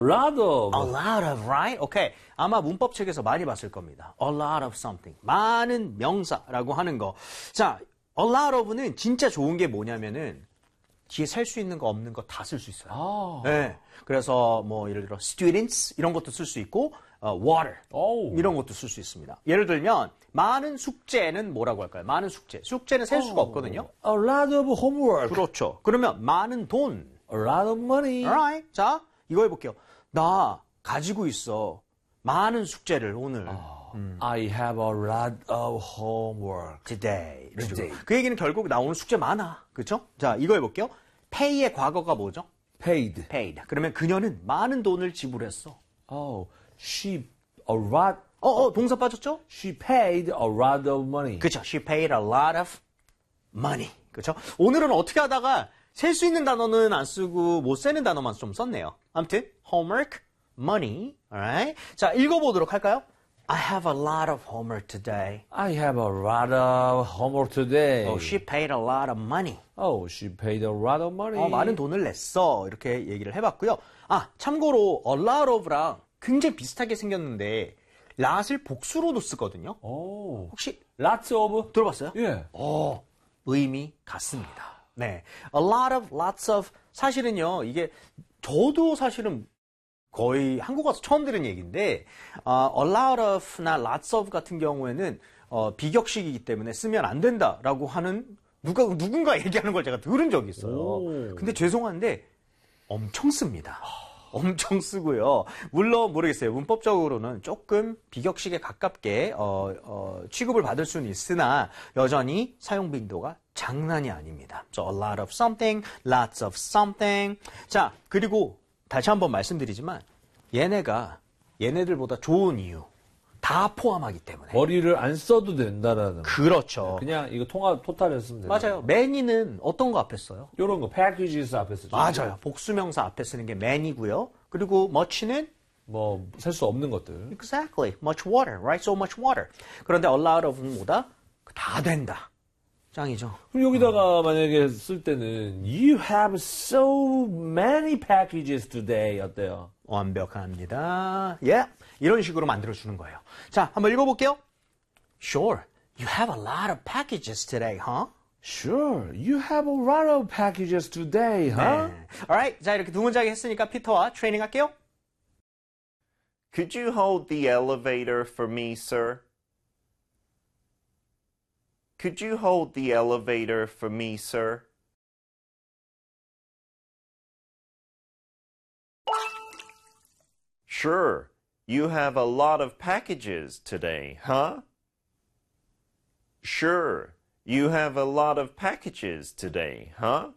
lot of. A lot of, right? 오케이. 아마 문법책에서 많이 봤을 겁니다. A lot of something. 많은 명사라고 하는 거. 자, a lot of는 진짜 좋은 게 뭐냐면은 뒤에 셀 수 있는 거 없는 거 다 쓸 수 있어요. 아. 네. 그래서 뭐 예를 들어 students 이런 것도 쓸 수 있고 water 오. 이런 것도 쓸 수 있습니다. 예를 들면 많은 숙제는 뭐라고 할까요? 많은 숙제. 숙제는 셀 수가 없거든요. A lot of homework. 그렇죠. 그러면 많은 돈. A lot of money. Alright. 자, 이거 해볼게요. 나 가지고 있어. 많은 숙제를 오늘. I have a lot of homework. Today. 이런 식으로. Today. 그 얘기는 결국 나 오늘 숙제 많아. 그렇죠? 자, 이거 해볼게요. pay의 과거가 뭐죠? Paid. paid. 그러면 그녀는 많은 돈을 지불했어. Oh, she a lot. 동사 빠졌죠? She paid a lot of money. 그렇죠. She paid a lot of money. 그렇죠? 오늘은 어떻게 하다가 셀 수 있는 단어는 안 쓰고 못 세는 단어만 좀 썼네요. 아무튼 homework, money. Alright. 자, 읽어보도록 할까요? I have a lot of homework today. I have a lot of homework today. Oh, she paid a lot of money. Oh, she paid a lot of money. 많은 돈을 냈어. 이렇게 얘기를 해봤고요. 아, 참고로 a lot of랑 굉장히 비슷하게 생겼는데 lot을 복수로도 쓰거든요. 오. 혹시 Lots of. 들어봤어요? 예. 의미 같습니다. 네, a lot of, lots of 사실은요. 이게 저도 사실은 거의 한국 와서 처음 들은 얘기인데 a lot of나 lots of 같은 경우에는 비격식이기 때문에 쓰면 안 된다라고 하는 누군가 얘기하는 걸 제가 들은 적이 있어요. 오. 근데 죄송한데 엄청 씁니다. 엄청 쓰고요. 물론 모르겠어요. 문법적으로는 조금 비격식에 가깝게 취급을 받을 수는 있으나 여전히 사용 빈도가 장난이 아닙니다. So a lot of something, lots of something. 자, 그리고 다시 한번 말씀드리지만 얘네들보다 좋은 이유 다 포함하기 때문에. 머리를 안 써도 된다라는. 그렇죠. 그냥 이거 통합 토탈을 쓰면 돼요. 맞아요. many는 어떤 거 앞에 써요? 이런 거 packages 앞에 쓰죠. 맞아요. 복수명사 앞에 쓰는 게 many고요. 그리고 much는 뭐 셀 수 없는 것들. Exactly. Much water, right? So much water. 그런데 a lot of는 뭐다? 다 된다. 짱이죠. 그럼 여기다가 만약에 쓸 때는 You have so many packages today 어때요? 완벽합니다. Yeah. 이런 식으로 만들어주는 거예요. 자, 한번 읽어볼게요. Sure. You have a lot of packages today, huh? Sure, you have a lot of packages today, huh? 네. Alright. 자, 이렇게 두 문장이 했으니까 피터와 트레이닝 할게요. Could you hold the elevator for me, sir? Could you hold the elevator for me, sir? Sure. You have a lot of packages today, huh? Sure. You have a lot of packages today, huh?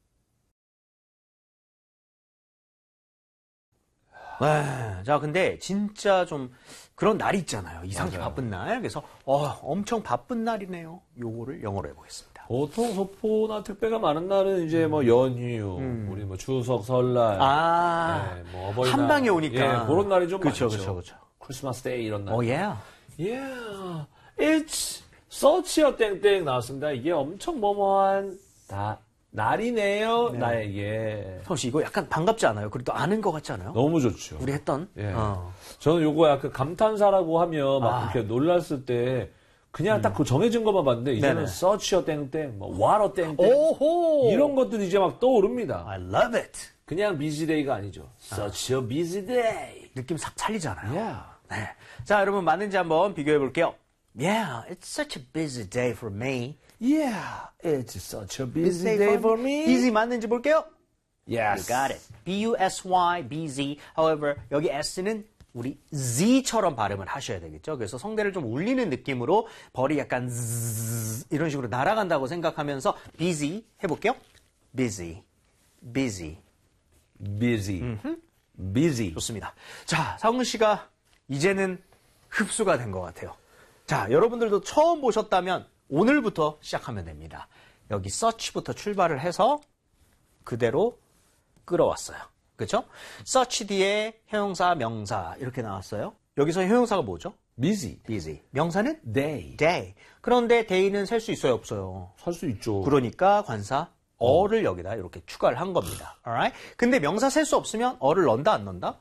자, 근데 진짜 좀 그런 날이 있잖아요. 이상하게 맞아요. 바쁜 날. 그래서 엄청 바쁜 날이네요. 요거를 영어로 해보겠습니다. 보통 소포나 택배가 많은 날은 이제 뭐 연휴, 우리 뭐 추석, 설날, 네, 뭐 어버이날, 한 방에 오니까. 예, 그런 날이 좀 그쵸, 많죠. 그쵸. 크리스마스 데이 이런 날. yeah. Yeah, it's such a 땡땡 나왔습니다. 이게 엄청 뭐뭐한 날이네요. 네. 나에게. 성우 씨, 이거 약간 반갑지 않아요? 그래도 아는 것 같지 않아요? 너무 좋죠. 우리 했던? 예. 저는 요거 약간 감탄사라고 하면 막 그렇게 놀랐을 때 그냥 딱 그 정해진 것만 봤는데 이제는 네네. such a 땡땡, 뭐 what a 땡땡 오호! 이런 것들이 이제 막 떠오릅니다. I love it. 그냥 busy day가 아니죠. Such a busy day. 느낌 싹 살리잖아요. Yeah. 네. 자, 여러분 맞는지 한번 비교해 볼게요. Yeah, it's such a busy day for me. Yeah, it's such a busy day for me. busy 맞는지 볼게요. Yes. You got it. B-U-S-Y, busy. However, 여기 S는 우리 Z처럼 발음을 하셔야 되겠죠. 그래서 성대를 좀 울리는 느낌으로 벌이 약간 zzz 이런 식으로 날아간다고 생각하면서 busy 해볼게요. busy, busy. Busy. Busy. 좋습니다. 자, 상훈 씨가 이제는 흡수가 된 것 같아요. 자, 여러분들도 처음 보셨다면 오늘부터 시작하면 됩니다. 여기 search부터 출발을 해서 그대로 끌어왔어요. 그렇죠? search 뒤에 형용사, 명사 이렇게 나왔어요. 여기서 형용사가 뭐죠? Busy. busy. 명사는 Day. day. 그런데 day는 셀 수 있어요, 없어요? 살 수 있죠. 그러니까 관사 어를 여기다 이렇게 추가를 한 겁니다. Alright? 근데 명사 셀 수 없으면 어를 넣는다, 안 넣는다?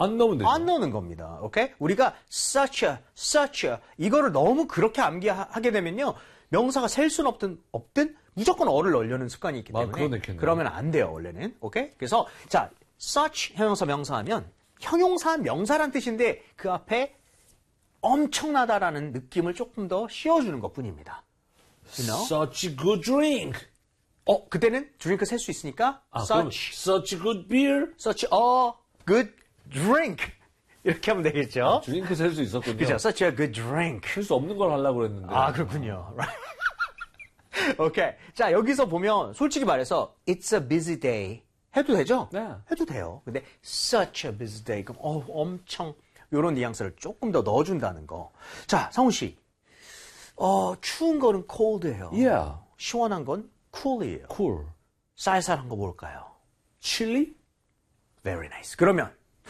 안 넣으면 되죠. 안 넣는 겁니다. 오케이? 우리가 such a 이거를 너무 그렇게 암기하게 되면요. 명사가 셀 수는 없든 무조건 어를 넣으려는 습관이 있기 때문에 그러네요. 그러면 안 돼요, 원래는. 오케이? 그래서 자, such 형용사 명사하면 형용사 명사란 뜻인데 그 앞에 엄청나다라는 느낌을 조금 더 씌워주는 것뿐입니다. You know? Such a good drink. 그때는 드링크 셀 수 있으니까 그럼 such such a good beer. such a good drink 이렇게 하면 되겠죠. 드링크 셀 수 있었군요. 그죠? Such a good drink. 셀 수 없는 걸 하려고 그랬는데. 그렇군요. 오케이. 자, 여기서 보면 솔직히 말해서 it's a busy day 해도 되죠? 네. 해도 돼요. 근데 such a busy day 그럼 엄청 이런 뉘앙스를 조금 더 넣어준다는 거. 자, 상훈 씨. 추운 거는 cold예요. Yeah. 시원한 건 cool이에요. Cool. 쌀쌀한 거 뭘까요? Chili? Very nice. 그러면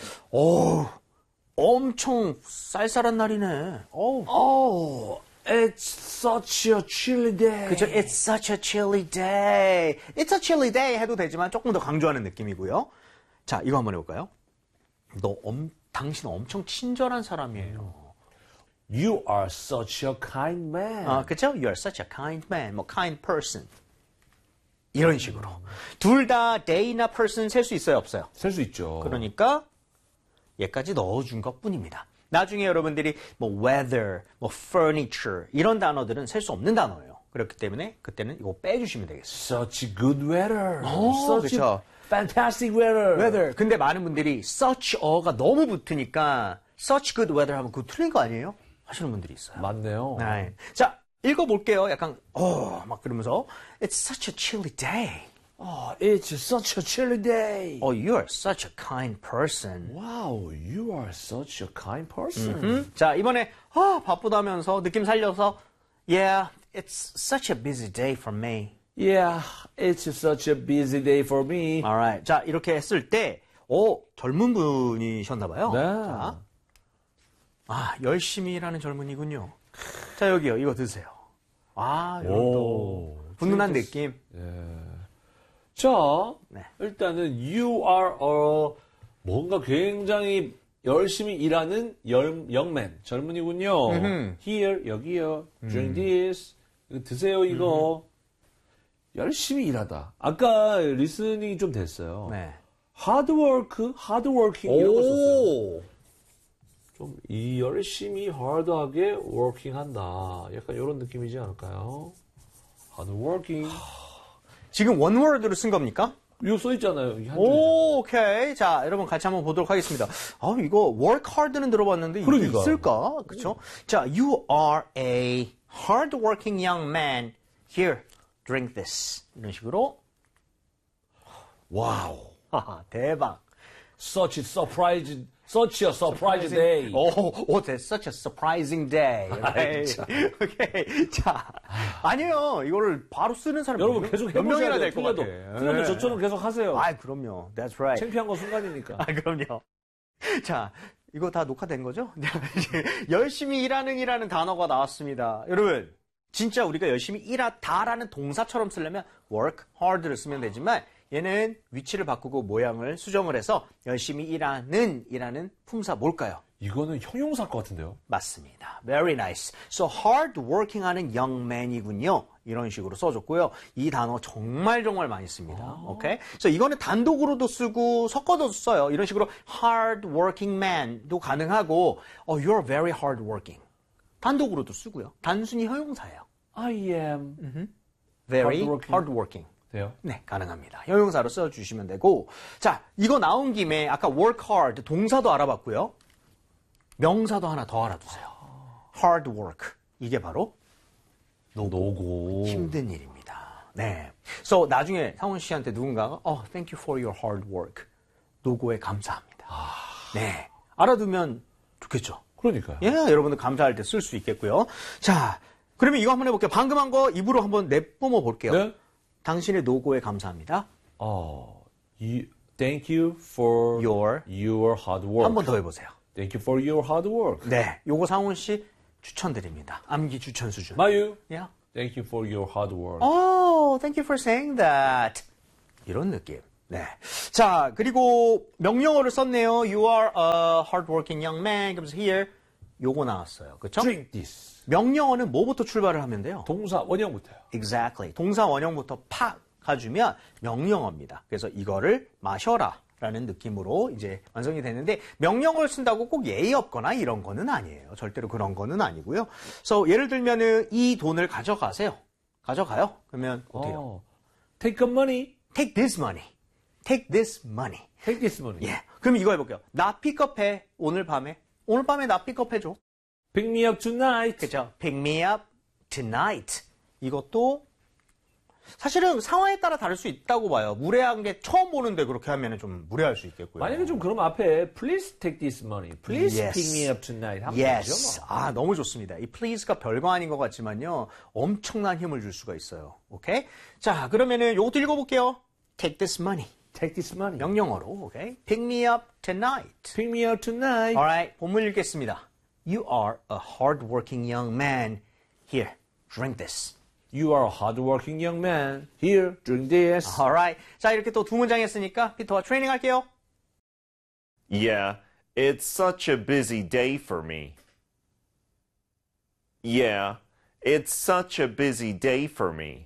엄청 쌀쌀한 날이네. Oh, it's such a chilly day. 그죠? It's such a chilly day. It's a chilly day 해도 되지만 조금 더 강조하는 느낌이고요. 자, 이거 한번 해볼까요? 당신 엄청 친절한 사람이에요. You are such a kind man. 그죠? You are such a kind man. kind person. 이런 식으로. 둘 다 day나 person 셀 수 있어요? 없어요? 셀 수 있죠. 그러니까 얘까지 넣어준 것뿐입니다. 나중에 여러분들이 weather, furniture 이런 단어들은 셀 수 없는 단어예요. 그렇기 때문에 그때는 이거 빼주시면 되겠어요. Such a good weather. Such 그쵸. a fantastic weather. weather. 근데 많은 분들이 such a가 너무 붙으니까 such good weather 하면 그거 틀린 거 아니에요? 하시는 분들이 있어요. 맞네요. 네. 자, 읽어볼게요. 약간 막 그러면서 It's such a chilly day. It's such a chilly day. You are such a kind person. Wow, you are such a kind person. 자, 이번에 바쁘다면서 느낌 살려서 Yeah, it's such a busy day for me. Yeah, it's such a busy day for me. Alright. 자, 이렇게 했을 때 젊은 분이셨나 봐요. 네. 자, 열심히 일하는 젊은이군요. 자, 여기요. 이거 드세요. 이런 또 훈훈한 느낌. 자, 네. 일단은 you are a 뭔가 굉장히 열심히 일하는 영맨 젊은이군요. Here 여기요. Drink this. 이거 드세요 이거. 열심히 일하다. 아까 리스닝이 좀 됐어요. 네. hard working 이런 거 썼어요. 좀 열심히 hard하게 working한다. 약간 이런 느낌이지 않을까요? hard working. 지금 원워드로 쓴 겁니까? 이거 써 있잖아요. 오케이. 자, 여러분 같이 한번 보도록 하겠습니다. 이거 work hard는 들어봤는데 이게 그러니까. 있을까? 그쵸? 자, you are a hardworking young man. Here, drink this. 이런 식으로. 와우. 대박. Such a surprise day. That's such a surprising day. 오케이. 자, 아니에요. 이거를 바로 쓰는 사람 여러분 계속 몇 명이나 해보셔야 될 돼요. 것 같아. 틀려도 저처럼 계속 하세요. 그럼요. That's right. 창피한 건 순간이니까. 그럼요. 자, 이거 다 녹화된 거죠? 열심히 일하는이라는 단어가 나왔습니다. 여러분, 진짜 우리가 열심히 일하다라는 동사처럼 쓰려면 work hard를 쓰면 되지만 얘는 위치를 바꾸고 모양을 수정을 해서 열심히 일하는 품사 뭘까요? 이거는 형용사일 것 같은데요. 맞습니다. Very nice. So hard working 하는 young man이군요. 이런 식으로 써줬고요. 이 단어 정말 많이 씁니다. 오케이? So 이거는 단독으로도 쓰고 섞어도 써요. 이런 식으로 hard working man도 가능하고 you're very hard working. 단독으로도 쓰고요. 단순히 형용사예요. I am Very Hardworking. hard working. 돼요. 네, 가능합니다. 형용사로 써주시면 되고. 자, 이거 나온 김에 아까 work hard 동사도 알아봤고요. 명사도 하나 더 알아두세요. hard work. 이게 바로 노고. 힘든 일입니다. 네. So 나중에 상훈 씨한테 누군가가 thank you for your hard work. 노고에 감사합니다. 네. 알아두면 좋겠죠. 그러니까요. 예, 여러분들 감사할 때 쓸 수 있겠고요. 자, 그러면 이거 한번 해볼게요. 방금 한 거 입으로 한번 내뿜어 볼게요. 네? 당신의 노고에 감사합니다. Thank you for Your hard work. 한 번 더 해보세요. Thank you for your hard work. 네, 요거 상훈 씨 추천드립니다. 암기 추천 수준. 마유. Yeah. Thank you for your hard work. Oh, thank you for saying that. 이런 느낌. 네. 자, 그리고 명령어를 썼네요. You are a hardworking young man. 그래서 here 요거 나왔어요. 그렇죠? Drink this. 명령어는 뭐부터 출발을 하면 돼요? 동사 원형부터요. Exactly. 동사 원형부터 팍 가주면 명령어입니다. 그래서 이거를 마셔라 라는 느낌으로 이제 완성이 되는데 명령어를 쓴다고 꼭 예의 없거나 이런 거는 아니에요. 절대로 그런 거는 아니고요. So 예를 들면은 이 돈을 가져가세요. 가져가요? 그러면 어떻게 해요? Take the money. Take this money. Take this money. Take this money. 예. 그럼 이거 해볼게요. 나 픽업해. 오늘 밤에. 오늘 밤에 나 픽업해줘. Pick me up tonight. 그죠? Pick me up tonight. 이것도 사실은 상황에 따라 다를 수 있다고 봐요. 무례한 게 처음 보는데 그렇게 하면 좀 무례할 수 있겠고요. 만약에 좀 그럼 앞에 Please take this money. Please Yes. pick me up tonight. 하면 Yes. 되죠, 뭐. 아, 너무 좋습니다. 이 please가 별거 아닌 것 같지만요. 엄청난 힘을 줄 수가 있어요. 오케이? 자, 그러면은 요것도 읽어볼게요. Take this money. Take this money. 명령어로, 오케이? Pick me up tonight. Pick me up tonight. Alright, 본문 읽겠습니다. You are a hardworking young man. Here, drink this. You are a hardworking young man. Here, drink this. Alright. 자, 이렇게 또 두 문장 했으니까 피터와 트레이닝 할게요. Yeah, it's such a busy day for me. Yeah, it's such a busy day for me.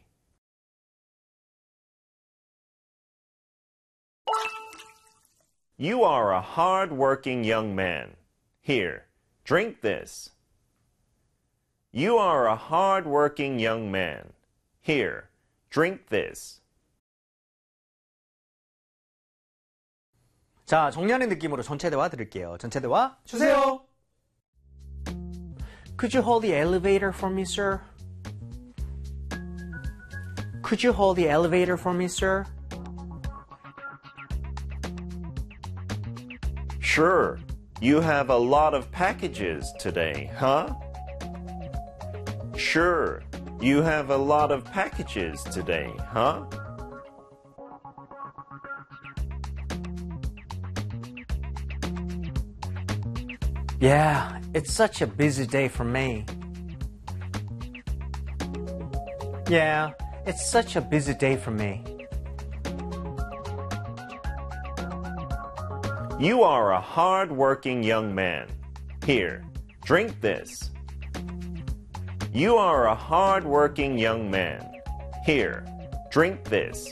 You are a hard-working young man. Here, drink this. You are a hard-working young man. Here, drink this. 자, 정리하는 느낌으로 전체 대화 들을게요. 전체 대화 주세요. Could you hold the elevator for me, sir? Could you hold the elevator for me, sir? Sure, you have a lot of packages today, huh? Sure, you have a lot of packages today, huh? Yeah, it's such a busy day for me. Yeah, it's such a busy day for me. You are a hard-working young man. Here, drink this. You are a hard-working young man. Here, drink this.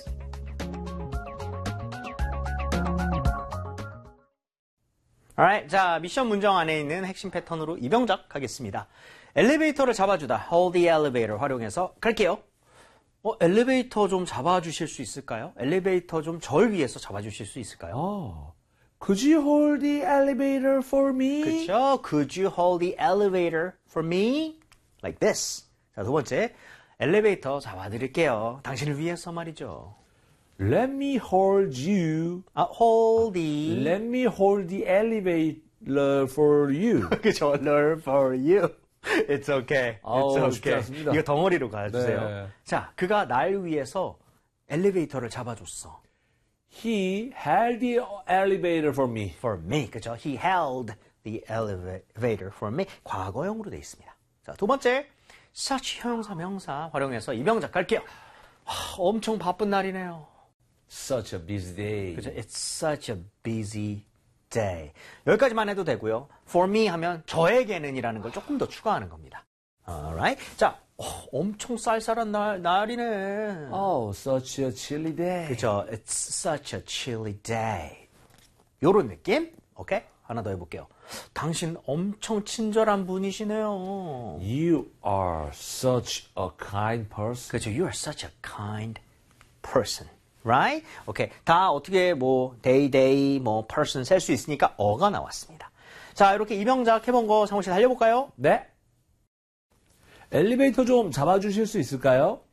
Alright, 자, 미션 문장 안에 있는 핵심 패턴으로 이병작 가겠습니다. 엘리베이터를 잡아주다, hold the elevator 활용해서 갈게요. 엘리베이터 좀 잡아주실 수 있을까요? 엘리베이터 좀 절 위해서 잡아주실 수 있을까요? Could you hold the elevator for me? 그렇죠. Could you hold the elevator for me? Like this. 자, 두 번째, 엘리베이터 잡아드릴게요. 당신을 위해서 말이죠. Let me hold you. Hold the. Let me hold the elevator for you. 그죠. Learn for you. It's okay. It's 쉽지 okay. 않습니다. 이거 덩어리로 가주세요. 네. 자, 그가 날 위해서 엘리베이터를 잡아줬어. He held the elevator for me. For me. 그죠. He held the elevator for me. 과거형으로 되어 있습니다. 자, 두 번째. such 형용사 명사 활용해서 이병작 갈게요. 엄청 바쁜 날이네요. Such a busy day. 그죠? It's such a busy day. 여기까지만 해도 되고요. For me 하면 저에게는 이라는 걸 조금 더 추가하는 겁니다. Alright. 자, 엄청 쌀쌀한 날이네. Oh, such a chilly day. 그죠? It's such a chilly day. 요런 느낌? 오케이? 하나 더 해볼게요. 당신 엄청 친절한 분이시네요. You are such a kind person. 그죠? You are such a kind person. Right? 오케이. 다 어떻게 day, person 셀 수 있으니까 어가 나왔습니다. 자, 이렇게 이병작 해본 거 상호 씨 달려볼까요? 네. 엘리베이터 좀 잡아주실 수 있을까요?